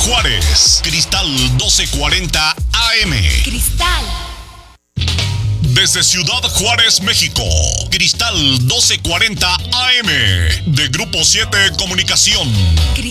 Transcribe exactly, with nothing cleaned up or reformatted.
Juárez, Cristal doce cuarenta A M. Cristal. Desde Ciudad Juárez, México, Cristal doce cuarenta A M, de Grupo siete Comunicación.